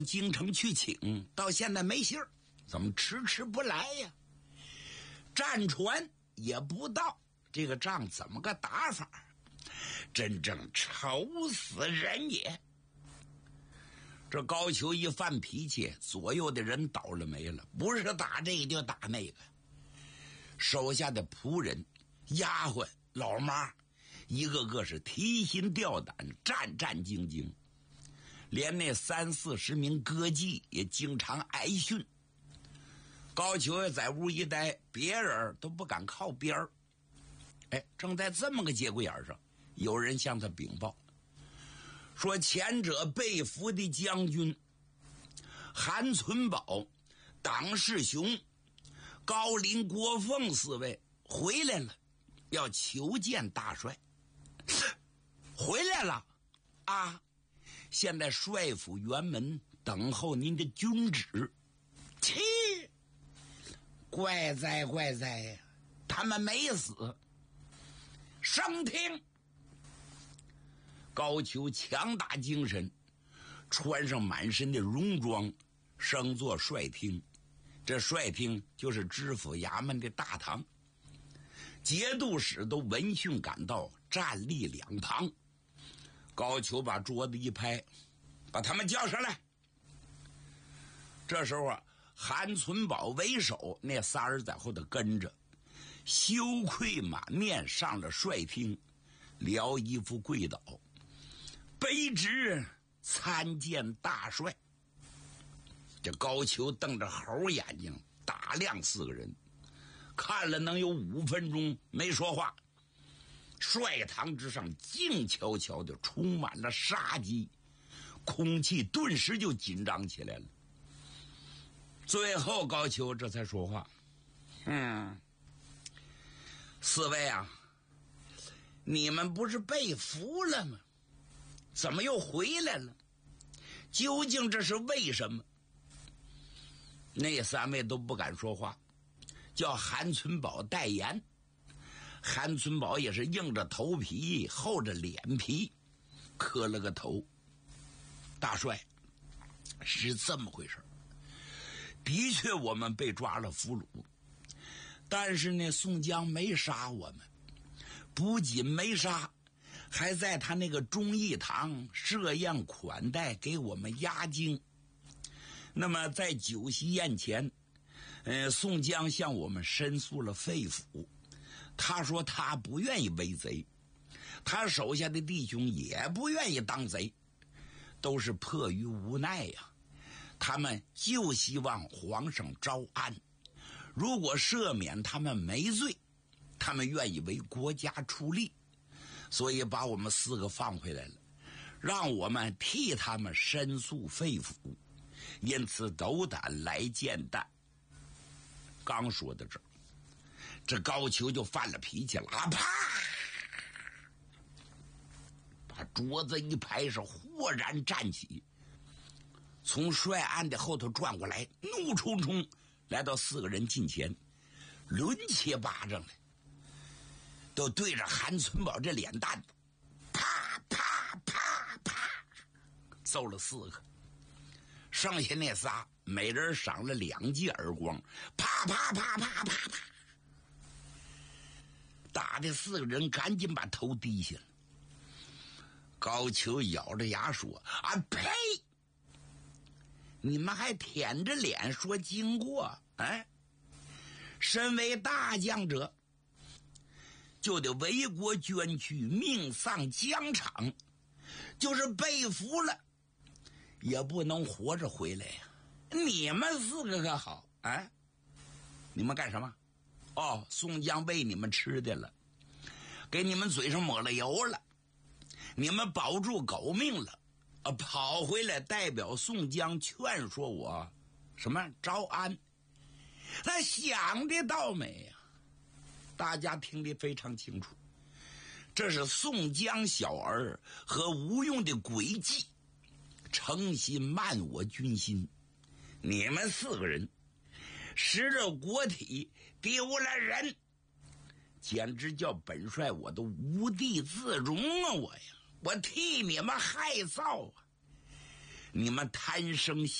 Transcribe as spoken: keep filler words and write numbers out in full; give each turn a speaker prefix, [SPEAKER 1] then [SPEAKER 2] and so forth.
[SPEAKER 1] 京城去请，到现在没信儿，怎么迟迟不来呀？战船也不到，这个仗怎么个打法？真正愁死人也！这高俅一犯脾气，左右的人倒了霉了，不是打这个就打那个。手下的仆人、丫鬟、老妈，一个个是提心吊胆，战战兢兢。连那三四十名歌妓也经常挨训。高俅也在屋一待，别人都不敢靠边儿。哎，正在这么个节骨眼上，有人向他禀报，说前者被俘的将军韩存宝、党世雄、高林、郭凤四位回来了，要求见大帅。回来了啊！现在帅府辕门等候您的军旨。切，怪哉怪哉呀！他们没死。升听。高俅强打精神，穿上满身的戎装，升坐帅厅。这帅厅就是知府衙门的大堂。节度使都闻讯赶到，站立两旁。高俅把桌子一拍，把他们叫上来。这时候啊，韩存宝为首，那仨人在后头跟着，羞愧满面上了帅厅，撩衣服跪倒，卑职参见大帅。这高俅瞪着猴眼睛打量四个人，看了能有五分钟没说话。帅堂之上静悄悄的，充满了杀机，空气顿时就紧张起来了。最后高俅这才说话：嗯，四位啊，你们不是被俘了吗？怎么又回来了？究竟这是为什么？那三位都不敢说话，叫韩存宝代言。韩存宝也是硬着头皮厚着脸皮磕了个头。大帅，是这么回事，的确我们被抓了俘虏，但是呢宋江没杀我们，不仅没杀，还在他那个忠义堂设宴款待，给我们压惊。那么在酒席宴前，呃，宋江向我们申诉了肺腑，他说他不愿意为贼，他手下的弟兄也不愿意当贼，都是迫于无奈呀。他们就希望皇上招安，如果赦免他们没罪，他们愿意为国家出力，所以把我们四个放回来了，让我们替他们申诉肺腑，因此斗胆来见诞。刚说到这儿，这高俅就犯了脾气了，啊啪！把桌子一拍，是豁然站起，从帅案的后头转过来，怒冲冲来到四个人近前，抡起巴掌来，都对着韩存宝这脸蛋子，啪啪啪啪揍了四个。剩下那仨每人赏了两记耳光，啪啪啪啪啪啪，打的四个人赶紧把头低下了。高俅咬着牙说：啊呸！你们还舔着脸说经过？哎，身为大将者，就得为国捐躯，命丧疆场，就是被俘了也不能活着回来呀！你们四个可好啊？你们干什么？哦，宋江喂你们吃的了，给你们嘴上抹了油了，你们保住狗命了，啊，跑回来代表宋江劝说我什么招安，那想的倒美呀！大家听得非常清楚，这是宋江小儿和吴用的诡计，诚心慢我军心。你们四个人失了国体，丢了人，简直叫本帅我都无地自容啊！我呀，我替你们害臊啊！ 你们贪生